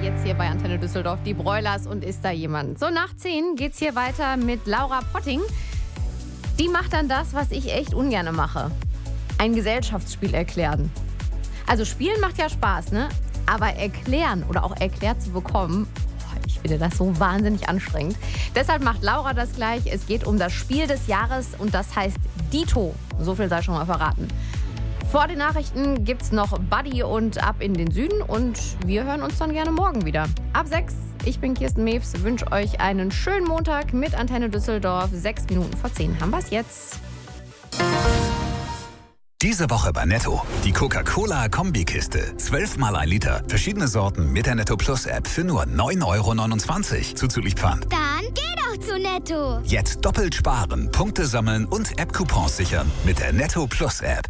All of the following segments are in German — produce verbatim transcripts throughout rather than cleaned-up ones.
jetzt hier bei Antenne Düsseldorf, die Broilers und Ist da jemand? So, nach zehn geht's hier weiter mit Laura Potting. Die macht dann das, was ich echt ungerne mache. Ein Gesellschaftsspiel erklären. Also spielen macht ja Spaß, ne? Aber erklären oder auch erklärt zu bekommen, ich finde das so wahnsinnig anstrengend. Deshalb macht Laura das gleich. Es geht um das Spiel des Jahres und das heißt Dito. So viel sei schon mal verraten. Vor den Nachrichten gibt's noch Buddy und Ab in den Süden und wir hören uns dann gerne morgen wieder. Ab sechs. Ich bin Kirsten Mewes, wünsche euch einen schönen Montag mit Antenne Düsseldorf. Sechs Minuten vor zehn haben wir's jetzt. Diese Woche bei Netto. Die Coca-Cola-Kombikiste. zwölf mal ein Liter. Verschiedene Sorten mit der Netto Plus App für nur neun Euro neunundzwanzig. Zuzüglich Pfand. Dann geh doch zu Netto. Jetzt doppelt sparen, Punkte sammeln und App-Coupons sichern mit der Netto Plus App.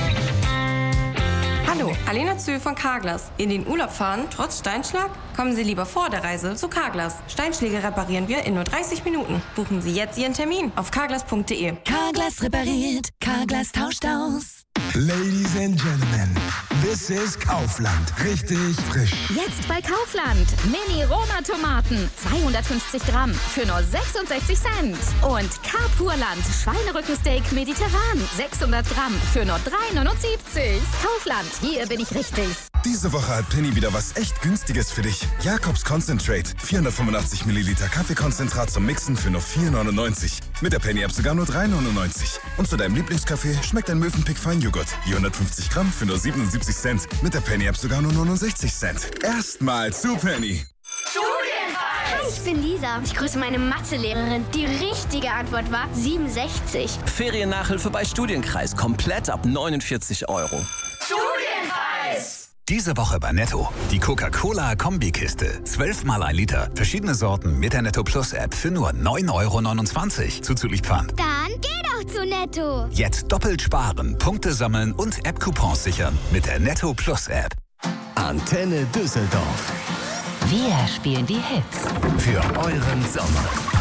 Hallo, Alena Zö von Carglass. In den Urlaub fahren, trotz Steinschlag? Kommen Sie lieber vor der Reise zu Carglass. Steinschläge reparieren wir in nur dreißig Minuten. Buchen Sie jetzt Ihren Termin auf carglass punkt de. Carglass repariert, Carglass tauscht aus. Ladies and Gentlemen, this is Kaufland. Richtig frisch. Jetzt bei Kaufland. Mini-Roma-Tomaten. zweihundertfünfzig Gramm für nur sechsundsechzig Cent. Und Carpurland Schweinerückensteak mediterran. sechshundert Gramm für nur drei neunundsiebzig. Kaufland, hier bin ich richtig. Diese Woche hat Penny wieder was echt Günstiges für dich. Jakobs Concentrate. vierhundertfünfundachtzig Milliliter Kaffeekonzentrat zum Mixen für nur vier neunundneunzig. Mit der Penny-App sogar nur drei neunundneunzig. Und zu deinem Lieblingskaffee schmeckt ein Mövenpick Feinjoghurt. vierhundertfünfzig Gramm für nur siebenundsiebzig Cent. Mit der Penny-App sogar nur neunundsechzig Cent. Erstmal zu Penny. Hi, ich bin Lisa. Ich grüße meine Mathelehrerin. Die richtige Antwort war siebenundsechzig. Feriennachhilfe bei Studienkreis. Komplett ab neunundvierzig Euro. Diese Woche bei Netto. Die Coca-Cola-Kombikiste. zwölf mal ein Liter. Verschiedene Sorten mit der Netto Plus App für nur neun Euro neunundzwanzig. Zuzüglich Pfand. Dann geh doch zu Netto. Jetzt doppelt sparen, Punkte sammeln und App-Coupons sichern mit der Netto Plus App. Antenne Düsseldorf. Wir spielen die Hits. Für euren Sommer.